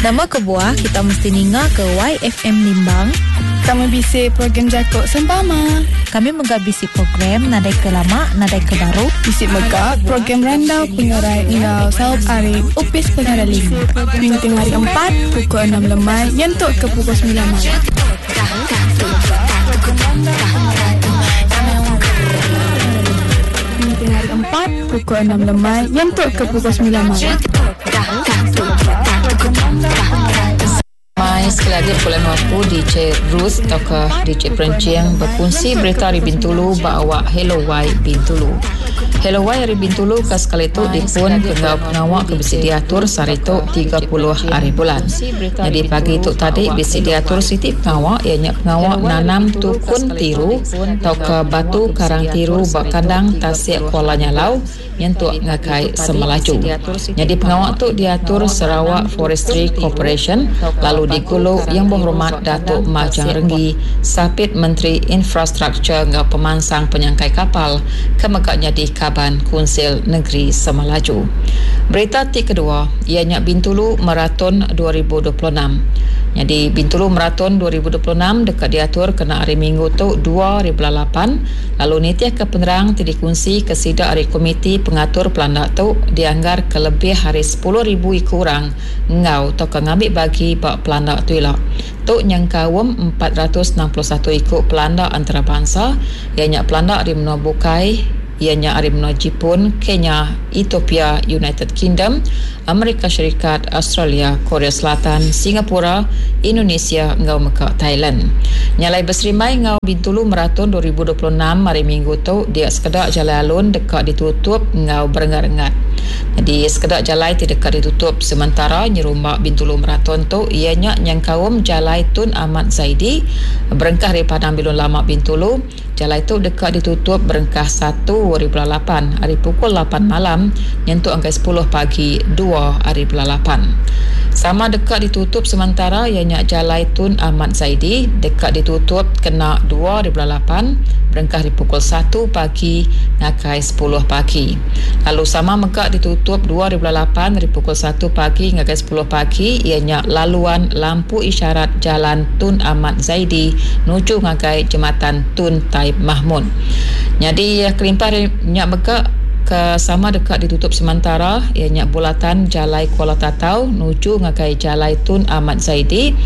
Nama kebuah kita mesti ninga ke YFM Limbang. Kami bisi program Jakok Sempama. Kami menggabisi program Nadai ke Lama, Nadai ke Baru. Bisi megak program Randau Pengerai Ingau Saup Ari Upis Pengerai 5. Minggu hari 4 pukul 6 lemai yentuk ke pukul 9 malam. Minggu hari 4 pukul 6 lemai yentuk ke pukul 9 malam. Mai sekali lagi bulan waktu DJ Ruth atau ke DJ Perenciang berkongsi berita dari Bintulu bahawa Hello Y Bintulu. Hello Y dari Bintulu ke sekali itu dipun pengawak ke bisi diatur sehari itu 30 hari bulan. Jadi pagi itu tadi bisi diatur siti pengawak ianya pengawak nanam tukun tiru atau ke batu karang tiru bak kandang tasik Kuala Nyalau yang tu ngakai Semelaju. Jadi pengawak tu diatur Sarawak Forestry Corporation lalu digulung yang berhormat Datuk Majang Renggi Sapit Menteri Infrastruktur ngau pemansang penyangkai kapal kemekaknya di Kaban Kunsil Negeri Semelaju. Berita kedua ianya Bintulu Marathon 2026. Jadi Bintulu Marathon 2026 dekat diatur kena hari Minggu tu 2008 lalu nitiah ke penerang dikunci ke sidak hari komiti pengatur pelanda tu dianggar ke lebih hari 10,000 kurang ngau atau ke ngambil bagi bak pelanda tu lah tu yang kawam 461 ikut pelanda antarabangsa ianya pelanda di menua Bukai ianya dari menua Jepun, Kenya, Ethiopia, United Kingdom, Amerika Syarikat, Australia, Korea Selatan, Singapura, Indonesia, ngau Mekah, Thailand. Nyalai berserimai ngau Bintulu Marathon 2026 hari Minggu tu dia sekedar jalan alun dekat ditutup ngau berengat-engat. Jadi sekedar jalan tidak dekat ditutup sementara nyerumbak Bintulu Marathon tu ianya yang kaum jalan Tun Ahmad Zaidi berengkah daripada Bilun Lama Bintulu. Jalan itu dekat ditutup berengkah 1.8 hari pukul 8 malam nyentuh angka 10 pagi 2 hari 8. Sama dekat ditutup sementara ianya Jalan Tun Ahmad Zaidi dekat ditutup kena 2.8 berengkah di pukul 1 pagi ngakai 10 pagi. Lalu sama megak ditutup 2.8 dari pukul 1 pagi ngakai 10 pagi ianya laluan lampu isyarat Jalan Tun Ahmad Zaidi nuju ngakai Jembatan Tun Taib Mahmud. Jadi kelimpah nyak megak ke sama dekat ditutup sementara ianya bulatan Jalai Kuala Tatau nuju ngakai Jalai Tun Ahmad Zaidi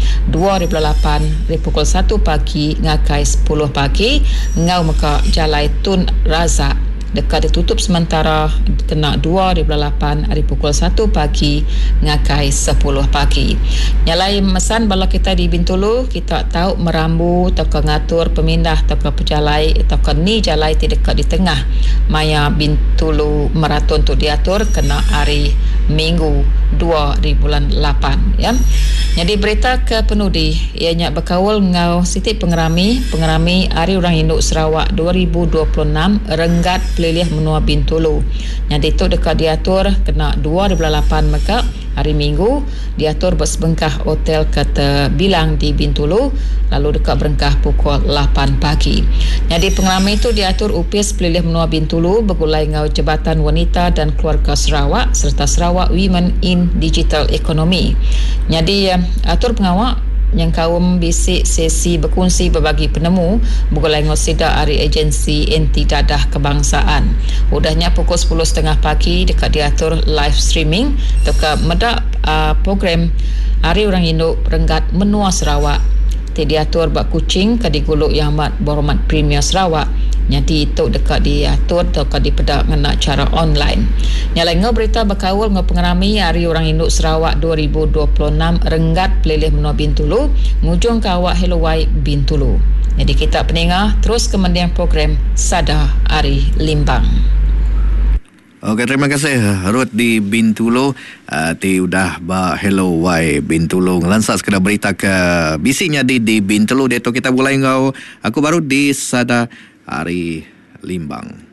2.8 dari pukul 1 pagi ngakai 10 pagi ngau meka Jalai Tun Razak dekat ditutup sementara kena 2.8 hari pukul 1 pagi ngakai 10 pagi. Nyalai mesan bala kita di Bintulu kita tahu merambu atau ngatur pemindah atau pejalai atau ni jalai tidak dekat di tengah maya Bintulu Marathon tu diatur kena hari Minggu 2 di bulan 8 ya. Jadi berita ke penudi ianya berkawal ngau Siti Pengerami Hari Orang Induk Sarawak 2026 Renggat Pelilih Menua Bintulu. Jadi itu dekat diatur kena 2.8 maka hari Minggu diatur bersebengkah hotel kata Bilang di Bintulu lalu dekat berengkah pukul 8 pagi. Jadi pengalami itu diatur upis pelilih menua Bintulu bergulai ngau Jabatan Wanita dan Keluarga Sarawak serta Sarawak Women in Digital Economy. Jadi atur pengawak yang kaum bisik sesi berkongsi berbagi penemu bergulai ngau sidak hari agensi anti dadah kebangsaan. Udahnya pukul 10.30 pagi dekat diatur live streaming dekat medak program Hari Orang Induk Renggat Menua Sarawak. Diatur bak kucing ke diguluk yang amat berhormat Premier Sarawak. Jadi itu dekat diatur dekat dipedak ngena cara online. Nyalai ngau berita berkawal ngau pengerami Hari Orang Induk Sarawak 2026 Renggat Pelilih Menua Bintulu ngujung ke awak Hello Y Bintulu. Jadi kita peningah terus kemudian program Sada Ari Limbang. Okey, terima kasih Ruth di Bintulu. Ti udah ba Hello Y Bintulu ngelansas kena berita ke bisinya di Bintulu. Dia tu kita mulai ngau aku baru di Sada Ari Limbang.